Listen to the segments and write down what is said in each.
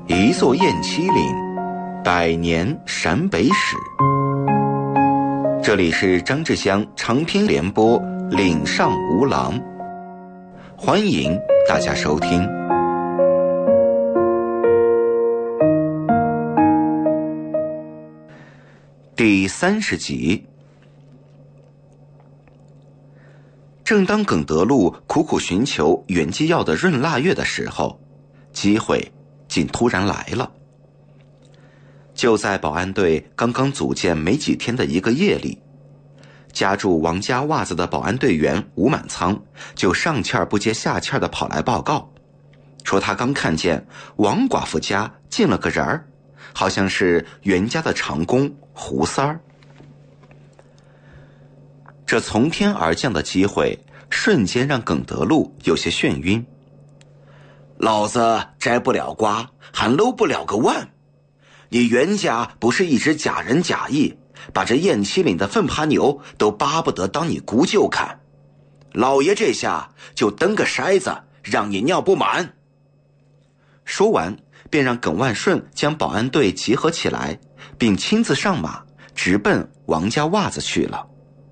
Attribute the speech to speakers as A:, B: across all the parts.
A: 一座雁栖岭，百年陕北史。这里是张志香长篇联播《岭上无郎》，欢迎大家收听。第30集。正当耿德禄苦苦寻求原机要的闰腊月的时候，机会竟突然来了。就在保安队刚刚组建没几天的一个夜里，家住王家袜子的保安队员吴满仓就上气不接下气地跑来报告，说他刚看见王寡妇家进了个人儿，好像是袁家的长工胡三儿。这从天而降的机会瞬间让耿德禄有些眩晕。
B: 老子摘不了瓜，还搂不了个腕。你袁家不是一直假仁假义，把这雁栖岭的粪爬牛都巴不得当你姑舅看。老爷这下就蹬个筛子，让你尿不满。
A: 说完便让耿万顺将保安队集合起来，并亲自上马直奔王家袜子去了。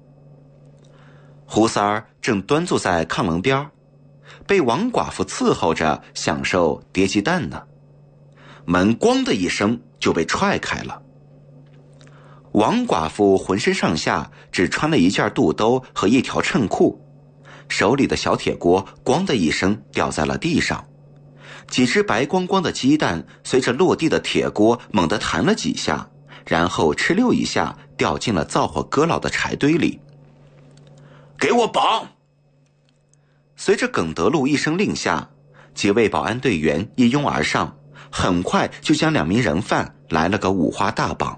A: 胡三儿正端坐在炕棱边，被王寡妇伺候着享受叠鸡蛋呢。门咣的一声就被踹开了。王寡妇浑身上下只穿了一件肚兜和一条衬裤，手里的小铁锅咣的一声掉在了地上，几只白光光的鸡蛋随着落地的铁锅猛地弹了几下，然后哧溜一下掉进了灶火搁老的柴堆里。
B: 给我绑！
A: 随着耿德禄一声令下，几位保安队员一拥而上，很快就将2名人犯来了个五花大绑。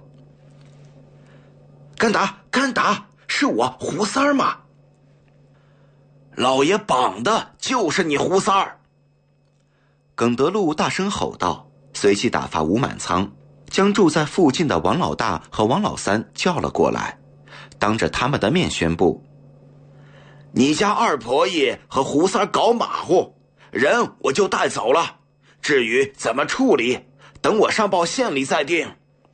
B: 干打干打，是我胡三儿吗？老爷绑的就是你胡三儿！
A: 耿德禄大声吼道，随即打发吴满仓将住在附近的王老大和王老三叫了过来，当着他们的面宣布：
B: 你家二婆姨和胡三搞马虎，人我就带走了，至于怎么处理，等我上报县里再定。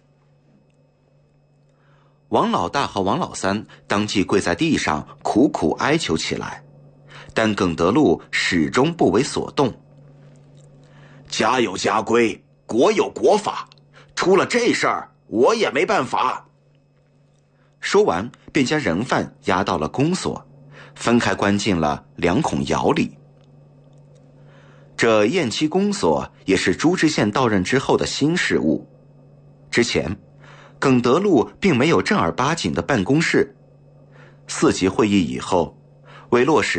A: 王老大和王老三当即跪在地上苦苦哀求起来，但耿德禄始终不为所动。
B: 家有家规，国有国法，出了这事儿我也没办法。
A: 说完便将人犯押到了公所，分开关进了2孔窑里。这雁栖公所也是朱知县到任之后的新事务。之前耿德禄并没有正儿八经的办公室。4级会议以后，为落实